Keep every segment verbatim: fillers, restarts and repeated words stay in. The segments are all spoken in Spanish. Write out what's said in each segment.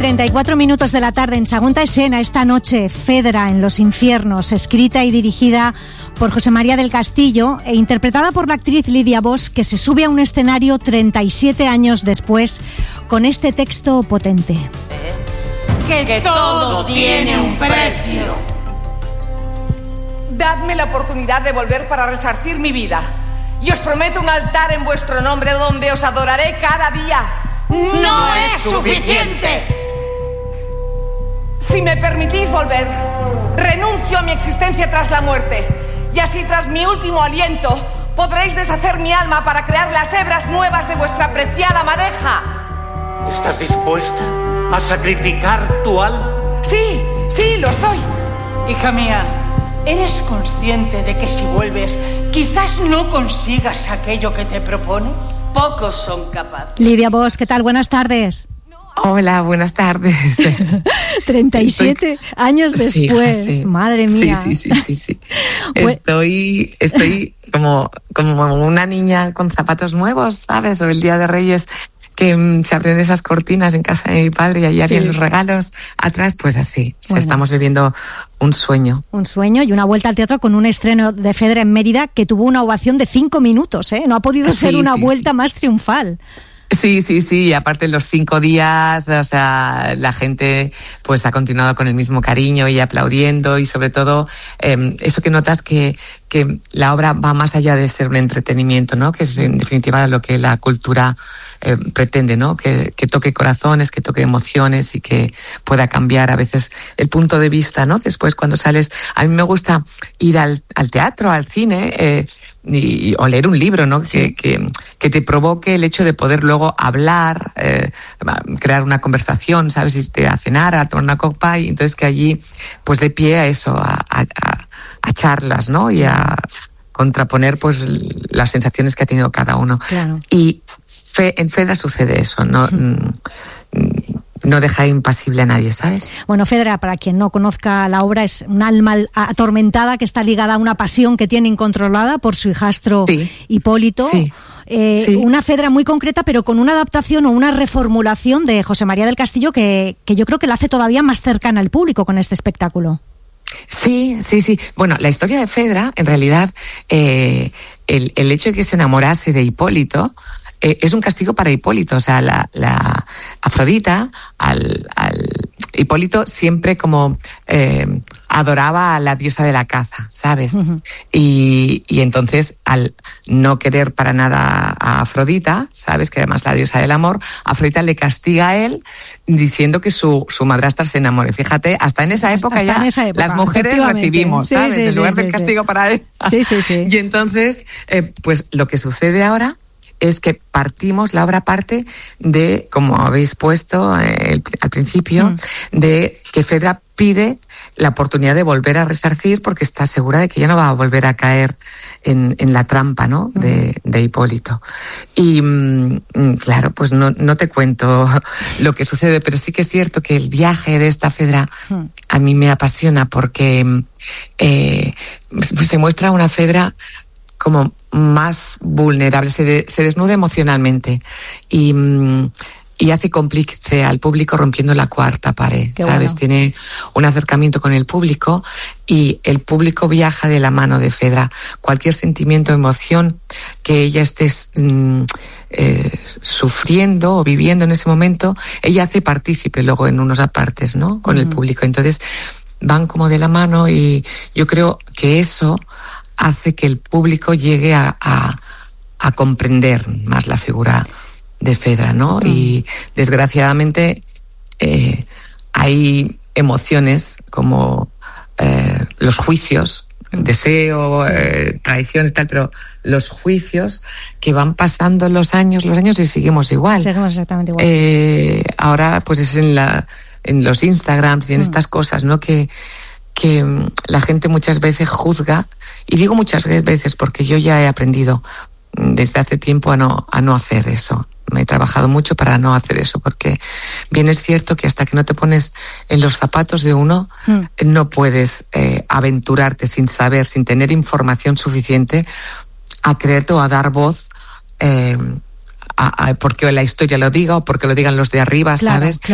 treinta y cuatro minutos de la tarde en Segunda Escena, esta noche, Fedra en los infiernos, escrita y dirigida por José María del Castillo e interpretada por la actriz Lidia Bosch, que se sube a un escenario treinta y siete años después con este texto potente. Que, que todo tiene un precio. Dadme la oportunidad de volver para resarcir mi vida. Y os prometo un altar en vuestro nombre donde os adoraré cada día. ¡No es suficiente! Si me permitís volver, renuncio a mi existencia tras la muerte. Y así, tras mi último aliento, podréis deshacer mi alma para crear las hebras nuevas de vuestra preciada madeja. ¿Estás dispuesta a sacrificar tu alma? Sí, sí, lo estoy. Hija mía, ¿eres consciente de que si vuelves, quizás no consigas aquello que te propones? Pocos son capaces. Lidia Bosch, ¿qué tal? Buenas tardes. Hola, buenas tardes. treinta y siete estoy... años después, sí, sí. Madre mía. Sí, sí, sí, sí, sí. Estoy, estoy como, como una niña con zapatos nuevos, ¿sabes? O el Día de Reyes, que um, se abren esas cortinas en casa de mi padre y allí sí. había los regalos atrás, pues así. Bueno. Estamos viviendo un sueño. Un sueño y una vuelta al teatro con un estreno de Fedra en Mérida que tuvo una ovación de cinco minutos, ¿eh? No ha podido sí, ser una sí, vuelta sí. más triunfal. Sí, sí, sí, y aparte los cinco días, o sea, la gente pues ha continuado con el mismo cariño y aplaudiendo y sobre todo eh, eso que notas que, que la obra va más allá de ser un entretenimiento, ¿no? Que es en definitiva lo que la cultura eh, pretende, ¿no? Que, que toque corazones, que toque emociones y que pueda cambiar a veces el punto de vista, ¿no? Después cuando sales, a mí me gusta ir al, al teatro, al cine, eh, Y, o leer un libro, ¿no? Sí. Que, que, que te provoque el hecho de poder luego hablar, eh, crear una conversación, ¿sabes? Irte a cenar, a tomar una copa y entonces que allí pues dé pie a eso, a, a, a charlas, ¿no? Y a contraponer pues las sensaciones que ha tenido cada uno. Claro. Y fe, en Fedra sucede eso, ¿no? Mm. No deja impasible a nadie, ¿sabes? Bueno, Fedra, para quien no conozca la obra, es un alma atormentada que está ligada a una pasión que tiene incontrolada por su hijastro sí. Hipólito. Sí. Eh, sí. Una Fedra muy concreta, pero con una adaptación o una reformulación de José María del Castillo que, que yo creo que la hace todavía más cercana al público con este espectáculo. Sí, sí, sí. Bueno, la historia de Fedra, en realidad, eh, el, el hecho de que se enamorase de Hipólito Eh, es un castigo para Hipólito, o sea, la, la Afrodita, al, al Hipólito siempre como eh, adoraba a la diosa de la caza, ¿sabes? Uh-huh. Y, y entonces, al no querer para nada a Afrodita, ¿sabes? Que además la diosa del amor, Afrodita le castiga a él diciendo que su, su madrastra se enamore. Fíjate, hasta en esa sí, época hasta ya en esa época, las mujeres recibimos, sí, ¿sabes? Sí, en lugar sí, del sí, castigo sí. para él. Sí, sí, sí. Y entonces, eh, pues lo que sucede ahora es que partimos, la obra parte de, como habéis puesto eh, al principio, mm. de que Fedra pide la oportunidad de volver a resarcir porque está segura de que ya no va a volver a caer en, en la trampa, ¿no? De, de Hipólito. Y mm, claro, pues no, no te cuento lo que sucede, pero sí que es cierto que el viaje de esta Fedra mm. a mí me apasiona porque eh, se muestra una Fedra como más vulnerable, se, de, se desnuda emocionalmente y, y hace cómplice al público rompiendo la cuarta pared, Qué ¿sabes? Bueno. Tiene un acercamiento con el público y el público viaja de la mano de Fedra. Cualquier sentimiento o emoción que ella esté mm, eh, sufriendo o viviendo en ese momento, ella hace partícipe luego en unos apartes, ¿no? Con mm. el público. Entonces van como de la mano y yo creo que eso hace que el público llegue a, a, a comprender más la figura de Fedra, ¿no? Mm. Y desgraciadamente eh, hay emociones como eh, los juicios, mm. deseo, sí. eh, traiciones, tal, pero los juicios que van pasando los años, los años y seguimos igual. Seguimos exactamente igual. Eh, ahora pues es en la en los Instagrams y en mm. estas cosas, ¿no? Que que la gente muchas veces juzga, y digo muchas veces porque yo ya he aprendido desde hace tiempo a no, a no hacer eso. Me he trabajado mucho para no hacer eso, porque bien es cierto que hasta que no te pones en los zapatos de uno, mm. no puedes eh, aventurarte sin saber, sin tener información suficiente, a creerte o a dar voz eh, a, a, porque la historia lo diga o porque lo digan los de arriba, claro, ¿sabes? Claro.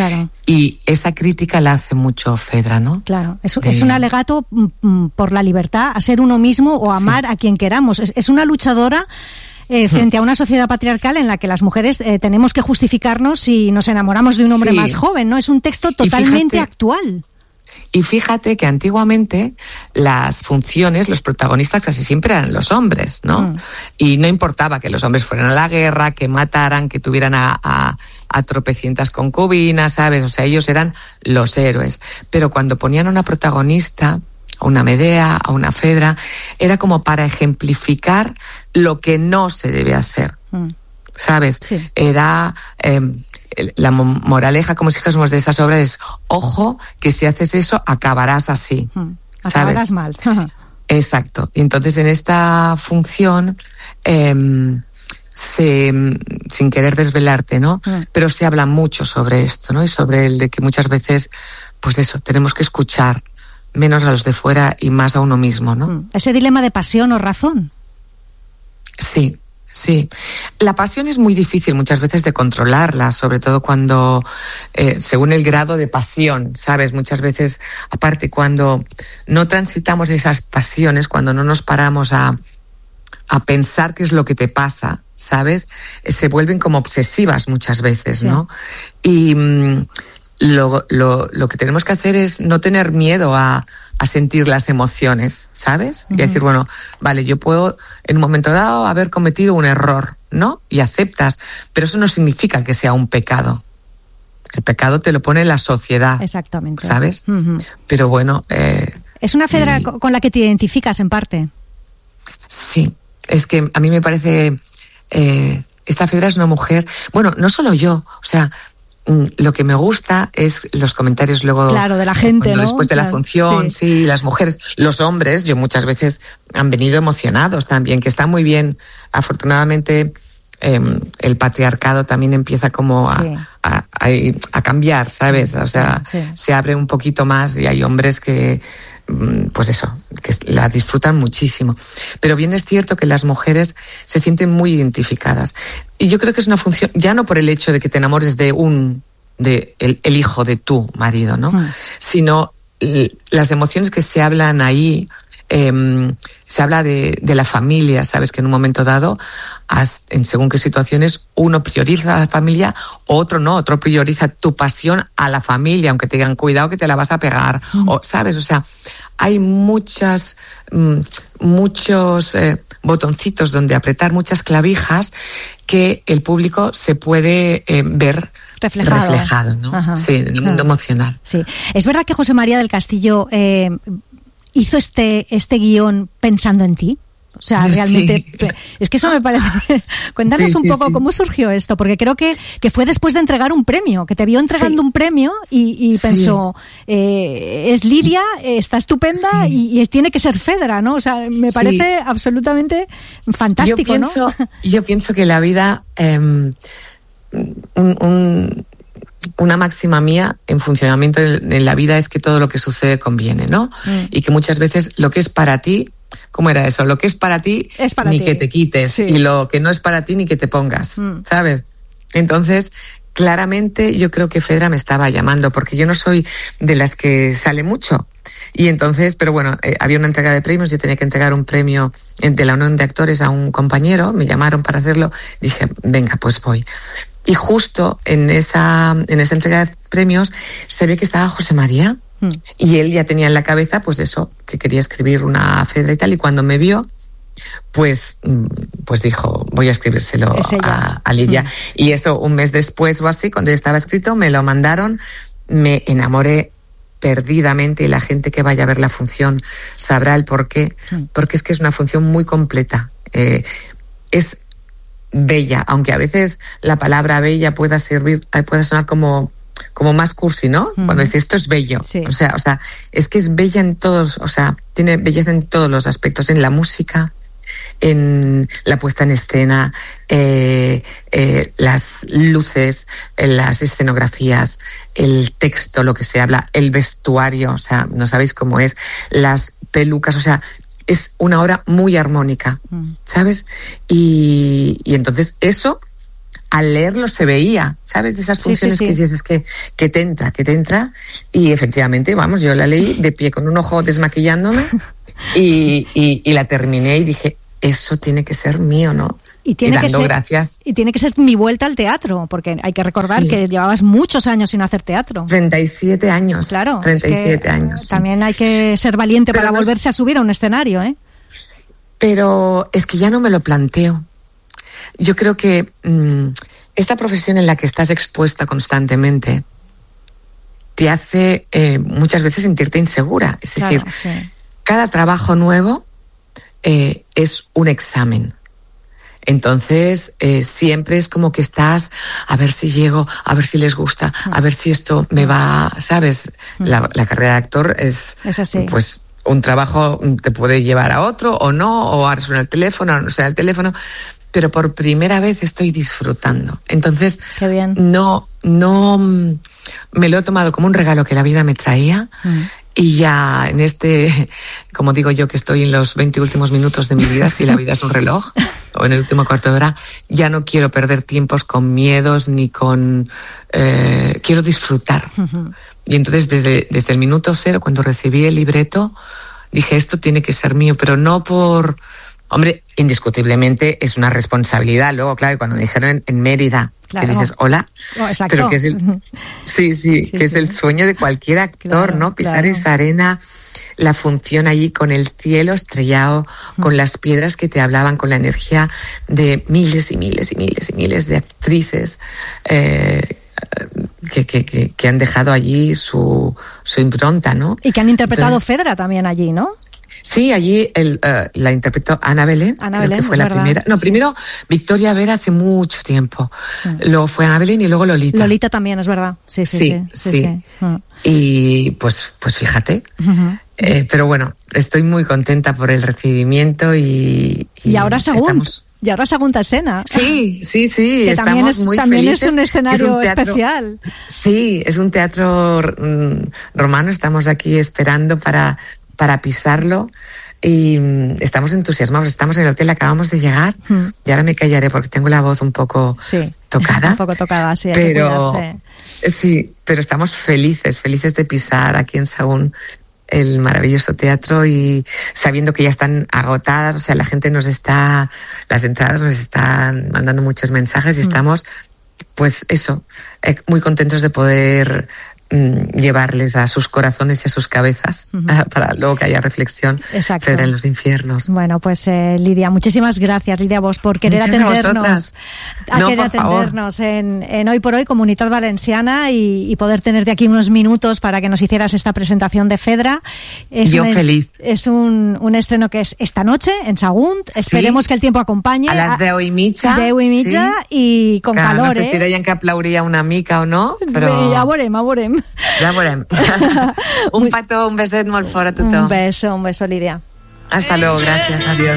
Y esa crítica la hace mucho Fedra, ¿no? Claro, es, de... es un alegato mm, por la libertad, a ser uno mismo o amar sí. a quien queramos. Es, es una luchadora eh, frente a una sociedad patriarcal en la que las mujeres eh, tenemos que justificarnos si nos enamoramos de un hombre sí. más joven, ¿no? Es un texto totalmente fíjate, actual. Y fíjate que antiguamente las funciones, los protagonistas casi siempre eran los hombres, ¿no? Mm. Y no importaba que los hombres fueran a la guerra, que mataran, que tuvieran a... a a tropecientas concubinas, ¿sabes? O sea, ellos eran los héroes. Pero cuando ponían a una protagonista, a una Medea, a una Fedra, era como para ejemplificar lo que no se debe hacer, mm. ¿sabes? Sí. Era... Eh, la moraleja, como si dijésemos de esas obras, es ojo, que si haces eso, acabarás así, mm. ¿sabes? Acabarás mal. Exacto. Y entonces en esta función... Eh, Se, sin querer desvelarte, ¿no? Mm. Pero se habla mucho sobre esto, ¿no? Y sobre el de que muchas veces, pues eso, tenemos que escuchar menos a los de fuera y más a uno mismo, ¿no? Mm. Ese dilema de pasión o razón. Sí, sí. La pasión es muy difícil muchas veces de controlarla, sobre todo cuando, eh, según el grado de pasión, ¿sabes? Muchas veces, aparte, cuando no transitamos esas pasiones, cuando no nos paramos a, a pensar qué es lo que te pasa, ¿sabes? Se vuelven como obsesivas muchas veces, ¿no? Sí. Y mmm, lo, lo, lo que tenemos que hacer es no tener miedo a, a sentir las emociones, ¿sabes? Uh-huh. Y decir, bueno, vale, yo puedo en un momento dado haber cometido un error, ¿no? Y aceptas, pero eso no significa que sea un pecado. El pecado te lo pone la sociedad. Exactamente. ¿Sabes? Uh-huh. Pero bueno... Eh, es una Fedra y... con la que te identificas en parte. Sí, es que a mí me parece... Eh, esta Fedra es una mujer, bueno, no solo yo, o sea, lo que me gusta es los comentarios luego, claro, de la gente, ¿no? Después de claro, la función, sí. sí, las mujeres, los hombres, yo muchas veces han venido emocionados también, que está muy bien, afortunadamente eh, el patriarcado también empieza como a, sí. a, a, a cambiar, ¿sabes? O sea, sí, sí. se abre un poquito más y hay hombres que pues eso, que la disfrutan muchísimo. Pero bien es cierto que las mujeres se sienten muy identificadas. Y yo creo que es una función, ya no por el hecho de que te enamores de un, de el, el hijo de tu marido, ¿no? Mm. Sino l- las emociones que se hablan ahí, eh, se habla de, de la familia, ¿sabes? Que en un momento dado, has, en según qué situaciones, uno prioriza a la familia, otro no, otro prioriza tu pasión a la familia, aunque te digan, cuidado que te la vas a pegar, mm. o, ¿sabes? O sea, hay muchas, mm, muchos eh, botoncitos donde apretar, muchas clavijas que el público se puede eh, ver reflejado, reflejado ¿no? Ajá. Sí, en el mundo ah. emocional. Sí. Es verdad que José María del Castillo eh, hizo este, este guión pensando en ti. O sea, realmente, sí. es que eso me parece... Cuéntanos sí, un sí, poco sí. cómo surgió esto, porque creo que, que fue después de entregar un premio, que te vio entregando sí. un premio y, y sí. pensó, eh, es Lidia, está estupenda sí. y, y tiene que ser Fedra, ¿no? O sea, me parece sí. absolutamente fantástico, yo pienso, ¿no? Yo pienso que la vida... Eh, un, un, una máxima mía en funcionamiento en la vida es que todo lo que sucede conviene, ¿no? Mm. Y que muchas veces lo que es para ti... ¿Cómo era eso? Lo que es para ti, es para ni ti. que te quites. Sí. Y lo que no es para ti, ni que te pongas. Mm. ¿Sabes? Entonces, claramente yo creo que Fedra me estaba llamando, porque yo no soy de las que sale mucho. Y entonces, pero bueno, eh, había una entrega de premios, yo tenía que entregar un premio de la Unión de Actores a un compañero, me llamaron para hacerlo, dije, venga, pues voy. Y justo en esa, en esa entrega de premios se ve que estaba José María. Mm. Y él ya tenía en la cabeza, pues eso, que quería escribir una Fedra y tal, y cuando me vio, pues, pues dijo, voy a escribírselo a, a Lidia. Mm. Y eso, un mes después o así, cuando ya estaba escrito, me lo mandaron, me enamoré perdidamente, y la gente que vaya a ver la función sabrá el por qué, mm. porque es que es una función muy completa. Eh, es bella, aunque a veces la palabra bella pueda servir, pueda sonar como... como más cursi, ¿no? Uh-huh. Cuando dice esto es bello. Sí. O sea, o sea, es que es bella en todos, o sea, tiene belleza en todos los aspectos, en la música, en la puesta en escena, eh, eh, las luces, las escenografías, el texto, lo que se habla, el vestuario, o sea, no sabéis cómo es, las pelucas, o sea, es una obra muy armónica, uh-huh. ¿sabes? Y, y entonces eso al leerlo se veía, ¿sabes? De esas funciones sí, sí, sí. que dices, es que, que te entra, que te entra. Y efectivamente, vamos, yo la leí de pie con un ojo desmaquillándome y, y, y la terminé y dije, eso tiene que ser mío, ¿no? Y tiene, y dando que ser, gracias. y tiene que ser mi vuelta al teatro, porque hay que recordar sí. que llevabas muchos años sin hacer teatro. treinta y siete años. Claro. treinta y siete es que años. Sí. También hay que ser valiente Pero para no volverse es... a subir a un escenario, ¿eh? Pero es que ya no me lo planteo. Yo creo que mmm, esta profesión en la que estás expuesta constantemente te hace eh, muchas veces sentirte insegura. Es decir, claro, sí. cada trabajo nuevo eh, es un examen. Entonces, eh, siempre es como que estás, a ver si llego, a ver si les gusta, a ver si esto me va, ¿sabes? La, la carrera de actor es, es así. Pues, un trabajo te puede llevar a otro o no, o ahora suena el teléfono, o no suena el teléfono, pero por primera vez estoy disfrutando. Entonces, qué bien. no, no me lo he tomado como un regalo que la vida me traía. Mm. Y ya en este, como digo yo que estoy en los veinte últimos minutos de mi vida, si la vida es un reloj, o en el último cuarto de hora, ya no quiero perder tiempos con miedos ni con... Eh, quiero disfrutar. Uh-huh. Y entonces desde, desde el minuto cero, cuando recibí el libreto, dije, esto tiene que ser mío, pero no por... Hombre, indiscutiblemente es una responsabilidad. Luego, claro, cuando me dijeron en, en Mérida, claro. que dices, hola, oh, exacto. pero que es el, sí, sí, sí, que sí. es el sueño de cualquier actor, claro, ¿no? Pisar claro. esa arena, la función allí con el cielo estrellado, mm. con las piedras que te hablaban, con la energía de miles y miles y miles y miles de actrices eh, que, que, que, que han dejado allí su, su impronta, ¿no? Y que han interpretado Entonces, Fedra también allí, ¿no? Sí, allí el, uh, la interpretó Ana Belén, Ana creo Belén, que fue la verdad. primera. No, sí. primero Victoria Vera hace mucho tiempo. Mm. Luego fue Ana Belén y luego Lolita. Lolita también, es verdad. Sí, sí, sí. sí, sí, sí. sí. Mm. Y pues, pues fíjate. Uh-huh. Eh, pero bueno, estoy muy contenta por el recibimiento y... Y, y ahora Sagunt. Estamos... Y ahora Sagunt Escena. Sí, sí, sí. Que estamos también es, muy también felices. es un escenario es un teatro, especial. Sí, es un teatro mm, romano. Estamos aquí esperando para, para pisarlo. Y estamos entusiasmados, estamos en el hotel, acabamos de llegar mm. y ahora me callaré porque tengo la voz un poco sí, tocada. Un poco tocada, sí, hay pero, que cuidarse. Sí, pero estamos felices, felices de pisar aquí en Sagunt el maravilloso teatro y sabiendo que ya están agotadas, o sea, la gente nos está, las entradas nos están mandando muchos mensajes y mm. estamos, pues eso, muy contentos de poder llevarles a sus corazones y a sus cabezas uh-huh. para luego que haya reflexión Fedra en los infiernos. Bueno, pues eh, Lidia, muchísimas gracias, Lidia Bosch, por querer Muchas atendernos a, a no, querer atendernos en, en Hoy por Hoy, Comunitat Valenciana y, y poder tenerte aquí unos minutos para que nos hicieras esta presentación de Fedra. Es Yo un, feliz. Es, es un, un estreno que es esta noche en Sagunt. Esperemos sí. que el tiempo acompañe. A las deu i mitja. Deu i mitja sí. y con que calor, no sé eh? si deien que aplaudiria una mica o no, però... Ja veurem, ja veurem. Ja veurem. Un petó, un beset molt fort a tothom. Un beso, un beso, Lidia. Hasta luego, gracias, adiós.